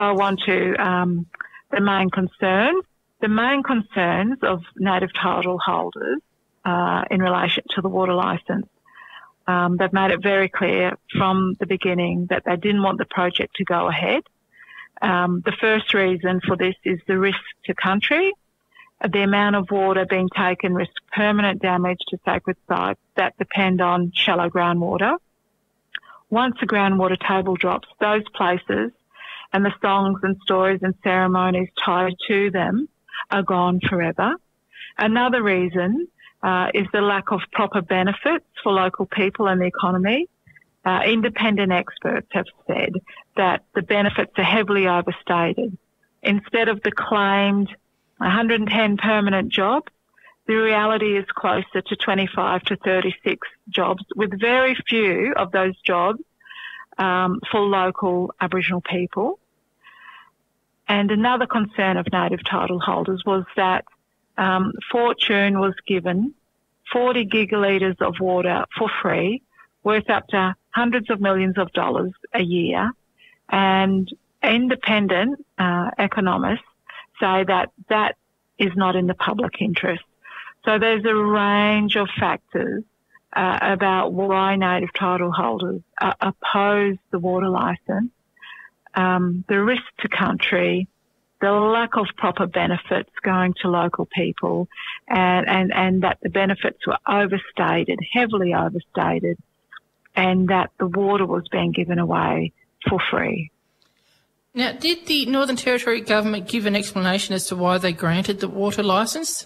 on to the main concerns. The main concerns of native title holders in relation to the water licence. They've made it very clear from the beginning that they didn't want the project to go ahead. The first reason for this is the risk to country. The amount of water being taken risks permanent damage to sacred sites that depend on shallow groundwater. Once the groundwater table drops, those places and the songs and stories and ceremonies tied to them are gone forever. Another reason is the lack of proper benefits for local people and the economy. Independent experts have said that the benefits are heavily overstated. Instead of the claimed 110 permanent jobs, the reality is closer to 25 to 36 jobs, with very few of those jobs for local Aboriginal people. And another concern of native title holders was that Fortune was given 40 gigalitres of water for free, worth up to hundreds of millions of dollars a year. And independent economists say that that is not in the public interest. So there's a range of factors about why native title holders oppose the water licence. The risk to country, the lack of proper benefits going to local people, and that the benefits were overstated, heavily overstated, and that the water was being given away for free. Now, did the Northern Territory government give an explanation as to why they granted the water licence?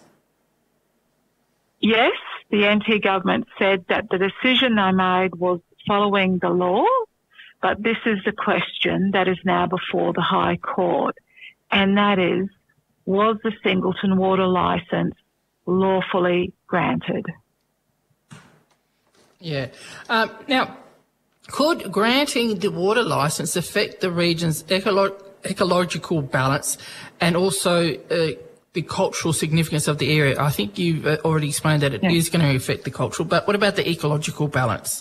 Yes, the NT government said that the decision they made was following the law, but this is the question that is now before the High Court, and that is, was the Singleton water licence lawfully granted? Yeah. Now, could granting the water licence affect the region's ecological balance and also the cultural significance of the area? I think you've already explained that it is going to affect the cultural, but what about the ecological balance?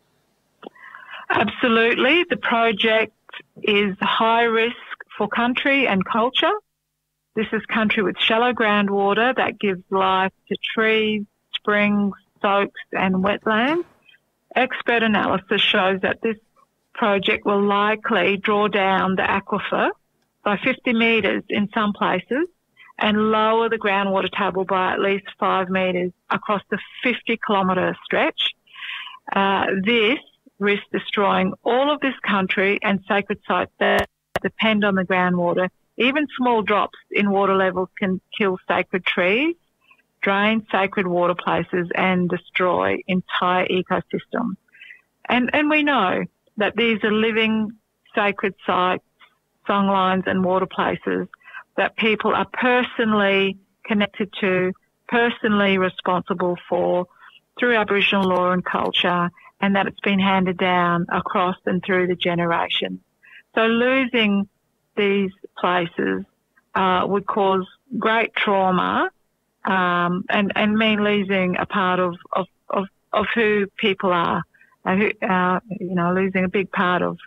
Absolutely. The project is high risk for country and culture. This is country with shallow groundwater that gives life to trees, springs, soaks and wetlands. Expert analysis shows that this project will likely draw down the aquifer by 50 metres in some places and lower the groundwater table by at least 5 metres across the 50-kilometre stretch. This risks destroying all of this country and sacred sites that depend on the groundwater. Even small drops in water levels can kill sacred trees, drain sacred water places and destroy entire ecosystems. And we know that these are living sacred sites, songlines and water places that people are personally connected to, personally responsible for through Aboriginal law and culture, and that it's been handed down across and through the generations. So losing these places would cause great trauma and mean losing a part of who people are, losing a big part of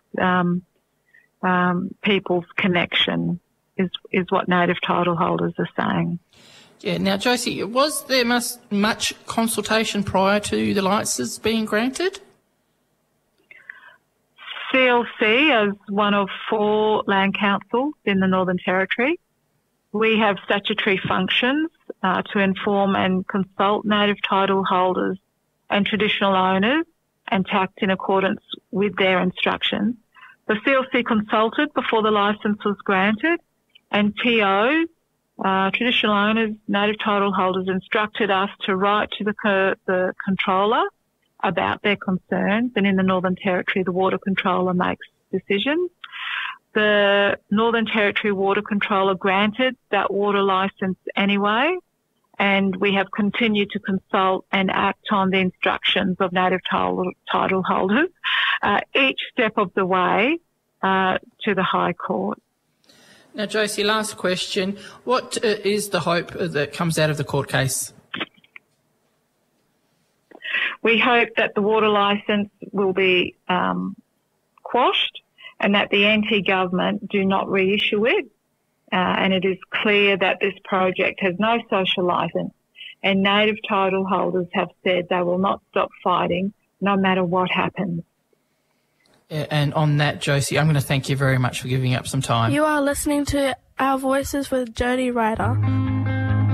people's connection is what native title holders are saying. Yeah. Now, Josie, was there much consultation prior to the licences being granted? CLC, as one of 4 land councils in the Northern Territory, we have statutory functions to inform and consult native title holders and traditional owners and to act in accordance with their instructions. The CLC consulted before the licence was granted, and TOs, traditional owners, native title holders, instructed us to write to the controller about their concerns, and in the Northern Territory, the Water Controller makes decisions. The Northern Territory Water Controller granted that water licence anyway, and we have continued to consult and act on the instructions of native title holders each step of the way to the High Court. Now, Josie, last question. What is the hope that comes out of the court case? We hope that the water licence will be quashed and that the NT government do not reissue it. And it is clear that this project has no social licence, and native title holders have said they will not stop fighting no matter what happens. And on that, Josie, I'm going to thank you very much for giving up some time. You are listening to Our Voices with Jody Ryder.